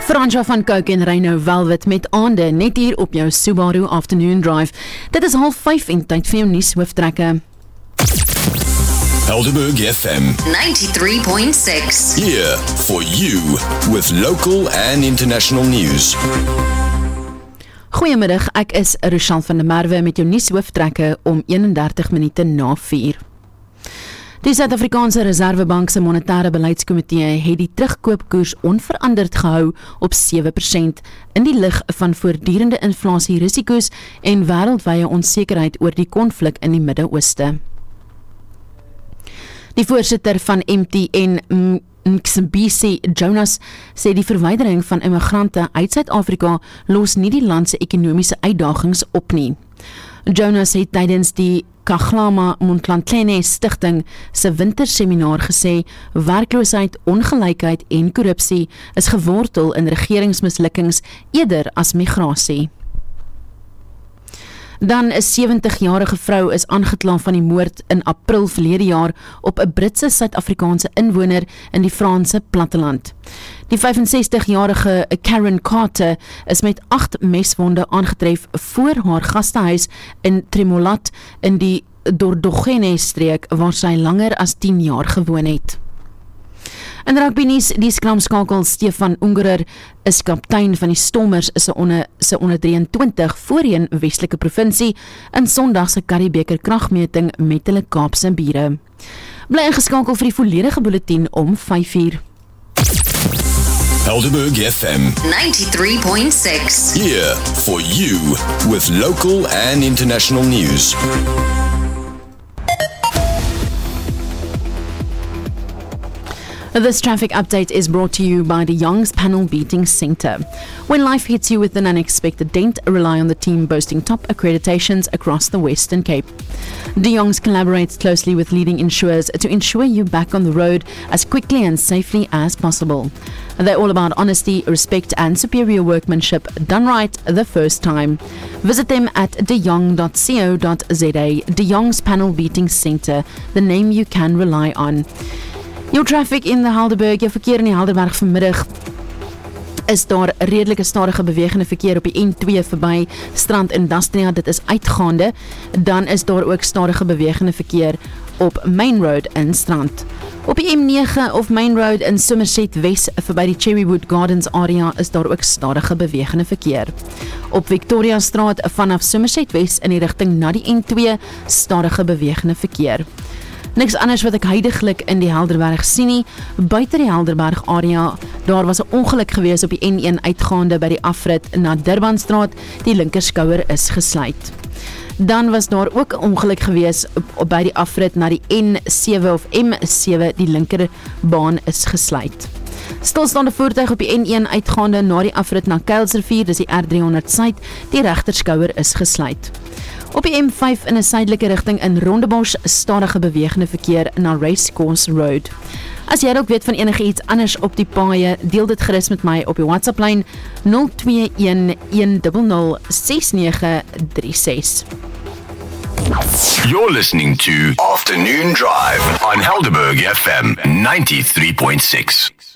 Fransja van Coke en Reino Velvet met aande net hier op jou Subaru Afternoon Drive. Dit is 4:30 en tyd vir jou nuushooftrekke. Helderberg FM 93.6. here for you with local and international news. Goeiemiddag, ek is Rochelle van der Merwe met jou nuushooftrekke om 31 minute na 4. Die Suid-Afrikaanse Reservebank se monetêre beleidskomitee het die terugkoopkoers onveranderd gehou op 7% in die lig van voortdurende inflasierisiko's en wêreldwye onsekerheid oor die konflik in die Midde-Ooste. Die voorsitter van MTN, Mxebisi Jonas, sê die verwydering van immigrante uit Suid-Afrika los nie die land se ekonomiese uitdagings op nie. Jonas het tydens die Kaglama Montlantlene Stichting se winterseminar gesê, werkloosheid, ongelykheid en korrupsie is gewortel in regeringsmislukkings eerder as migrasie. Dan 'n 70-jarige vrou is aangekla van die moord in April verlede jaar op 'n Britse Suid-Afrikaanse inwoner in die Franse platteland. Die 65-jarige Karen Carter is met 8 meswonde aangetref voor haar gastehuis in Tremolat in die Dordogne-streek waar sy langer as 10 jaar gewoon het. In rugby nuus, die skramskakel Stefan Ungerer is kaptein van die Stormers se onder 23 voorheen Westelike provinsie in Sondag se Currie-beker kragmeting met hulle Kaapse bure. Bly ingeskakel vir die volledige bulletin om 5:00. Helderberg FM 93.6. here for you with local and international news. This traffic update is brought to you by De Jong's Panel Beating Centre. When life hits you with an unexpected dent, rely on the team boasting top accreditations across the Western Cape. De Jong's collaborates closely with leading insurers to ensure you back on the road as quickly and safely as possible. They're all about honesty, respect and superior workmanship done right the first time. Visit them at dejong.co.za. De Jong's Panel Beating Centre, the name you can rely on. Your traffic in the Helderberg, jou verkeer in die Helderberg vanmiddag is daar redelike stadige bewegende verkeer op die N2 verby Strand Industria, dit is uitgaande, dan is daar ook stadige bewegende verkeer op Main Road in Strand. Op die M9 of Main Road in Somerset Wes verby die Cherrywood Gardens area is daar ook stadige bewegende verkeer. Op Victoria Straat vanaf Somerset Wes in die rigting na die N2 stadige bewegende verkeer. Niks anders wat ek huidiglik in die Helderberg sien nie. Buite die Helderberg area, daar was 'n ongeluk gewees op die N1 uitgaande by die afrit na Durbanstraat, die linkerskouer is gesluit. Dan was daar ook 'n ongeluk gewees by die afrit na die N7 of M7, die linkerbaan is gesluit. Stilstaande voertuig op die N1 uitgaande na die afrit na Kuilsrivier, dis die R300 Suid, die regterskouer is gesluit. Op die M5 in 'n suidelike rigting in Rondebosch, stadige bewegende verkeer na Racecourse Road. As jy ook weet van enige iets anders op die paaie, deel dit gerus met my op die WhatsApp-lyn 0211106936. You're listening to Afternoon Drive on Helderberg FM 93.6.